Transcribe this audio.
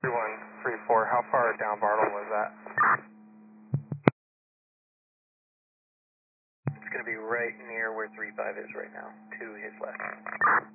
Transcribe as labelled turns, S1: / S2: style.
S1: 3134, how far down Bartle was that? It's going to be right near where 35 is right now, to his left.